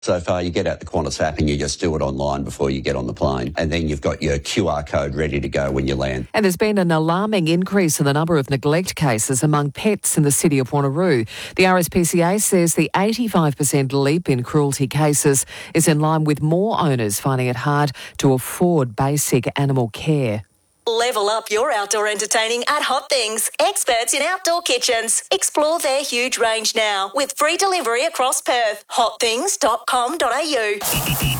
So far, you get out the Qantas app and you just do it online before you get on the plane. And then you've got your QR code ready to go when you land. And there's been an alarming increase in the number of neglect cases among pets in the city of Wanneroo. The RSPCA says the 85% leap in cruelty cases is in line with more owners finding it hard to afford basic animal care. Level up your outdoor entertaining at Hot Things, experts in outdoor kitchens. Explore their huge range now with free delivery across Perth. hotthings.com.au.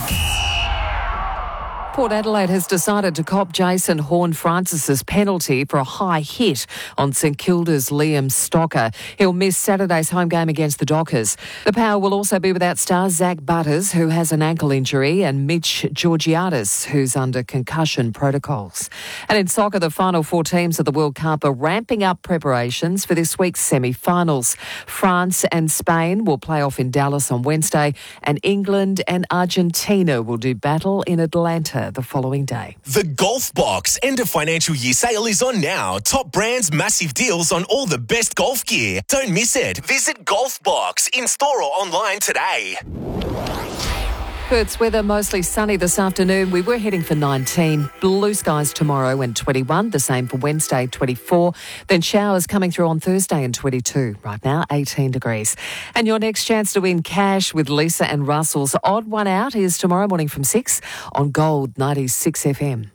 Port Adelaide has decided to cop Jason Horne-Francis's penalty for a high hit on St Kilda's Liam Stocker. He'll miss Saturday's home game against the Dockers. The Power will also be without star Zach Butters, who has an ankle injury, and Mitch Georgiadis, who's under concussion protocols. And in soccer, the final four teams of the World Cup are ramping up preparations for this week's semi-finals. France and Spain will play off in Dallas on Wednesday, and England and Argentina will do battle in Atlanta the following day. The Golf Box end of financial year sale is on now. Top brands, massive deals on all the best golf gear. Don't miss it. Visit Golf Box in store or online today. Perth's weather mostly sunny this afternoon. We were heading for 19. Blue skies tomorrow and 21. The same for Wednesday, 24. Then showers coming through on Thursday and 22. Right now, 18 degrees. And your next chance to win cash with Lisa and Russell's Odd One Out is tomorrow morning from 6 on Gold 96 FM.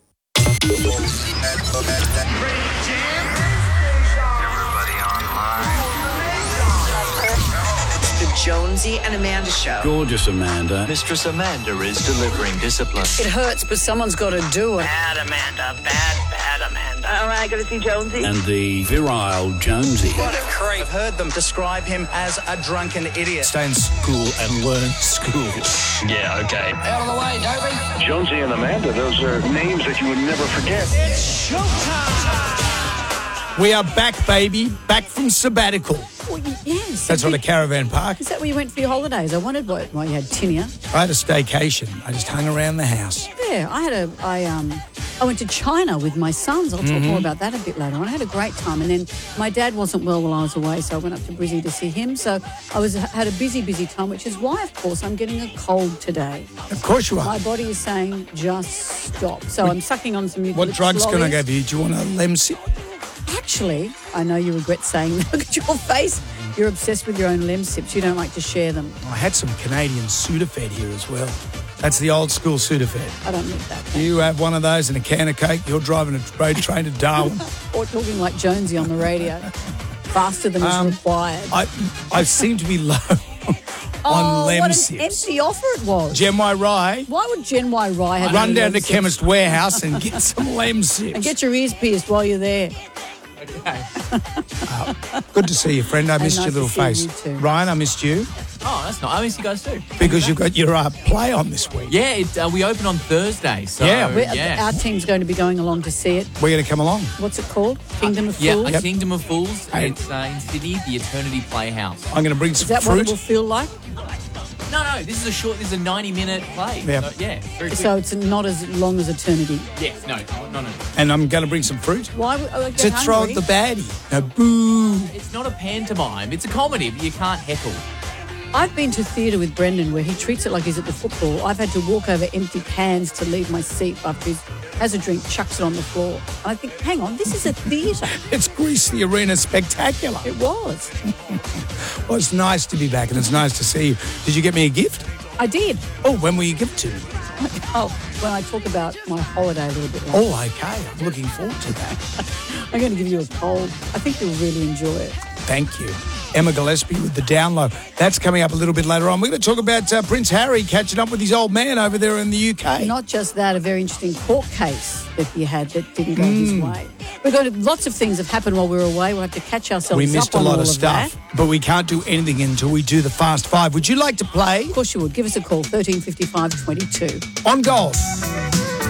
Jonesy and Amanda Show. Gorgeous Amanda. Mistress Amanda is delivering discipline. It hurts, but someone's got to do it. Bad Amanda. Bad Amanda. All right, got to see Jonesy. And the virile Jonesy. What a creep. I've heard them describe him as a drunken idiot. Stay in school and learn school. Yeah, okay. Out of the way, Dopey. Jonesy and Amanda, those are names that you would never forget. It's showtime. We are back, baby. Back from sabbatical. Well, yes. That's on a caravan park. Is that where you went for your holidays? I wondered why you had tinea. I had a staycation. I just hung around the house. Yeah, I went to China with my sons. I'll talk more about that a bit later on. I had a great time. And then my dad wasn't well while I was away, so I went up to Brizzy to see him. So I had a busy time, which is why, of course, I'm getting a cold today. Of course you are. My body is saying, just stop. So I'm sucking on some eucalyptus. What drugs can I give you? Do you want a Lemsip? Actually, I know you regret saying that. Look at your face. You're obsessed with your own Lemsips. You don't like to share them. I had some Canadian Sudafed here as well. That's the old school Sudafed. I don't need that. You have one of those and a can of Coke, you're driving a road train to Darwin. Or talking like Jonesy on the radio. Faster than is required. I seem to be low on Lemsips. What an empty offer it was. Gen Y Rye. Why would Gen Y Rye have Run down to Lemsips? Chemist Warehouse and get some Lemsips. And get your ears pierced while you're there. Good to see you, friend. I missed nice your little to see face. you too. Ryan, I missed you. Oh, that's not. I miss you guys too. Because you've got your play on this week. Yeah, we open on Thursday. So, Our team's going to be going along to see it. We're going to come along. What's it called? Kingdom of Fools? Fools? Kingdom of Fools. It's in Sydney, the Eternity Playhouse. I'm going to bring some Is that fruit. what it will feel like? No, this is a 90-minute play. Yeah. So, very quick. So it's not as long as eternity. Yes, no. And I'm going to bring some fruit. Why would I To throw at the baddie. No, boo. It's not a pantomime. It's a comedy, but you can't heckle. I've been to theatre with Brendan where he treats it like he's at the football. I've had to walk over empty cans to leave my seat after he has a drink, chucks it on the floor. And I think, hang on, this is a theatre. It's Grease the Arena Spectacular. It was. Well, it's nice to be back and it's nice to see you. Did you get me a gift? I did. Oh, when will you give it to me? Oh, when I talk about my holiday a little bit later. Oh, okay. I'm looking forward to that. I'm going to give you a cold. I think you'll really enjoy it. Thank you. Emma Gillespie with the download. That's coming up a little bit later on. We're going to talk about Prince Harry catching up with his old man over there in the UK. Not just that, a very interesting court case that he had that didn't go his way. We've got lots of things have happened while we were away. We'll have to catch ourselves We missed up a on lot all of stuff, that. but we can't do anything until we do the Fast Five. Would you like to play? Of course you would. Give us a call, 1355 22. On Gold.